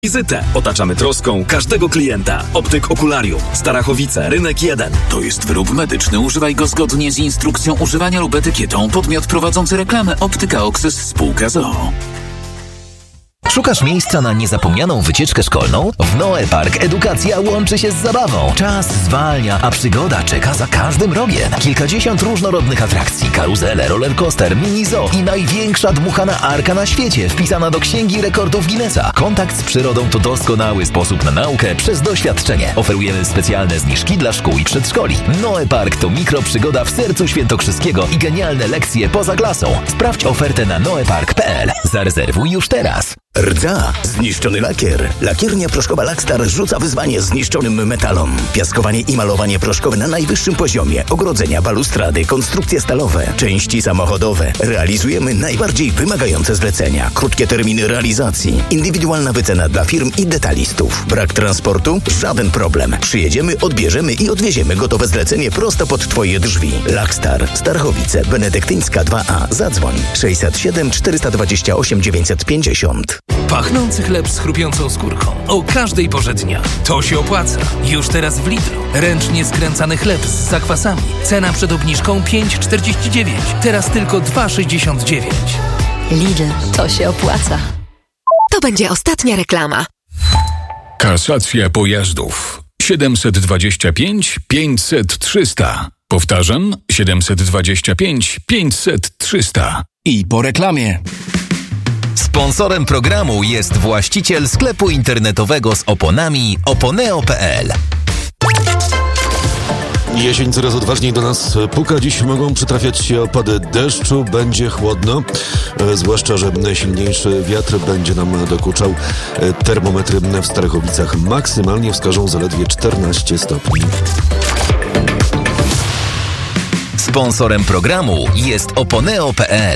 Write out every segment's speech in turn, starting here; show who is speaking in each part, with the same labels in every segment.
Speaker 1: Wizytę otaczamy troską każdego klienta. Optyk Okularium, Starachowice, Rynek 1.
Speaker 2: To jest wyrób medyczny. Używaj go zgodnie z instrukcją używania lub etykietą. Podmiot prowadzący reklamę Optyka Oxys Spółka z o.o.
Speaker 3: Szukasz miejsca na niezapomnianą wycieczkę szkolną? W Noe Park edukacja łączy się z zabawą. Czas zwalnia, a przygoda czeka za każdym rogiem. Kilkadziesiąt różnorodnych atrakcji, karuzele, rollercoaster, mini zoo i największa dmuchana arka na świecie, wpisana do Księgi Rekordów Guinnessa. Kontakt z przyrodą to doskonały sposób na naukę przez doświadczenie. Oferujemy specjalne zniżki dla szkół i przedszkoli. Noe Park to mikroprzygoda w sercu świętokrzyskiego i genialne lekcje poza klasą. Sprawdź ofertę na noepark.pl. Zarezerwuj już teraz.
Speaker 4: Rdza, zniszczony lakier. Lakiernia proszkowa Lakstar rzuca wyzwanie zniszczonym metalom. Piaskowanie i malowanie proszkowe na najwyższym poziomie. Ogrodzenia, balustrady, konstrukcje stalowe, części samochodowe. Realizujemy najbardziej wymagające zlecenia. Krótkie terminy realizacji. Indywidualna wycena dla firm i detalistów. Brak transportu? Żaden problem. Przyjedziemy, odbierzemy i odwieziemy gotowe zlecenie prosto pod Twoje drzwi. Lakstar, Starchowice, Benedyktyńska 2A. Zadzwoń 607 428 950.
Speaker 5: Pachnący chleb z chrupiącą skórką. O każdej porze dnia. To się opłaca. Już teraz w Lidlu. Ręcznie skręcany chleb z zakwasami. Cena przed obniżką 5,49. Teraz tylko 2,69.
Speaker 6: Lidl. To się opłaca. To będzie ostatnia reklama.
Speaker 7: Kasacja pojazdów. 725 500 300. Powtarzam, 725 500 300.
Speaker 8: I po reklamie.
Speaker 3: Sponsorem programu jest właściciel sklepu internetowego z oponami oponeo.pl.
Speaker 9: Jesień coraz odważniej do nas puka. Dziś mogą przytrafiać się opady deszczu, będzie chłodno, zwłaszcza, że silniejszy wiatr będzie nam dokuczał. Termometry w Starachowicach maksymalnie wskażą zaledwie 14 stopni.
Speaker 3: Sponsorem programu jest oponeo.pl.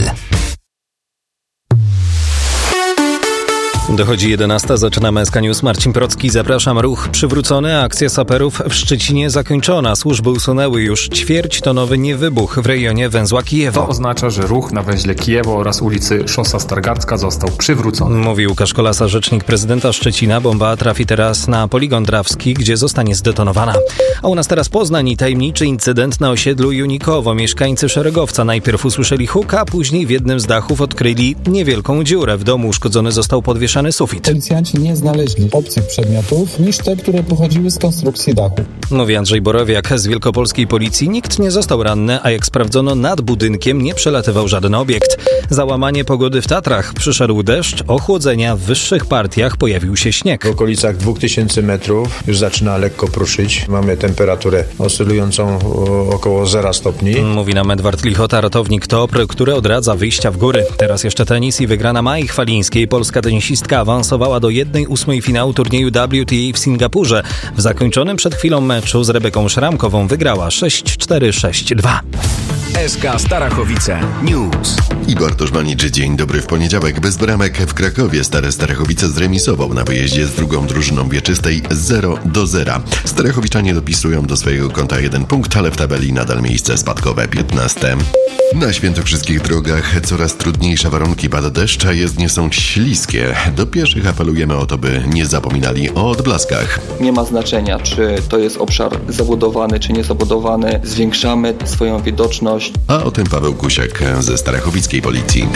Speaker 10: Dochodzi 11, zaczynamy SK News. Marcin Procki, zapraszam. Ruch przywrócony, akcja saperów w Szczecinie zakończona. Służby usunęły już ćwierćtonowy niewybuch w rejonie węzła Kijewo.
Speaker 11: To oznacza, że ruch na węźle Kijewo oraz ulicy Szosa Stargardzka został przywrócony.
Speaker 10: Mówi Łukasz Kolasa, rzecznik prezydenta Szczecina. Bomba trafi teraz na poligon Drawski, gdzie zostanie zdetonowana. A u nas teraz Poznań i tajemniczy incydent na osiedlu Junikowo. Mieszkańcy Szeregowca najpierw usłyszeli huk, a później w jednym z dachów odkryli niewielką dziurę. W domu uszkodzony został podwieszany sufit.
Speaker 12: Policjanci nie znaleźli obcych przedmiotów niż te, które pochodziły z konstrukcji dachu.
Speaker 10: Mówi Andrzej Borowiak z Wielkopolskiej Policji. Nikt nie został ranny, a jak sprawdzono, nad budynkiem nie przelatywał żaden obiekt. Załamanie pogody w Tatrach. Przyszedł deszcz, ochłodzenia, w wyższych partiach pojawił się śnieg.
Speaker 13: W okolicach 2000 metrów już zaczyna lekko pruszyć. Mamy temperaturę oscylującą około 0 stopni.
Speaker 10: Mówi nam Edward Lichota, ratownik TOPR, który odradza wyjścia w góry. Teraz jeszcze tenis i wygrana Mai Chwalińskiej. Polska tenisistka awansowała do 1/8 finału turnieju WTA w Singapurze. W zakończonym przed chwilą meczu z Rebeką Szramkową wygrała 6-4, 6-2.
Speaker 8: SK Starachowice News.
Speaker 14: I Bartosz Manicz, dzień dobry. W poniedziałek bez bramek w Krakowie Stare Starachowice zremisował na wyjeździe z drugą drużyną wieczystej 0-0. Starachowiczanie dopisują do swojego konta 1 punkt, ale w tabeli nadal miejsce spadkowe 15. Na świętokrzyskich drogach coraz trudniejsze warunki, pada deszcz, a jezdnie są śliskie. Do pieszych apelujemy o to, by nie zapominali o odblaskach.
Speaker 15: Nie ma znaczenia, czy to jest obszar zabudowany, czy niezabudowany. Zwiększamy swoją widoczność.
Speaker 14: A o tym Paweł Kusiak ze Starachowickiej Policji.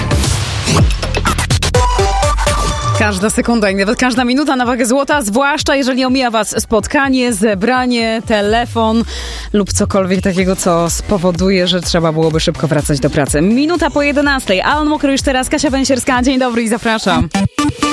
Speaker 16: Każda sekunda i nawet każda minuta na wagę złota, zwłaszcza jeżeli omija was spotkanie, zebranie, telefon lub cokolwiek takiego, co spowoduje, że trzeba byłoby szybko wracać do pracy. Minuta po 11. Alan Mokry już teraz, Kasia Węsierska. Dzień dobry i zapraszam.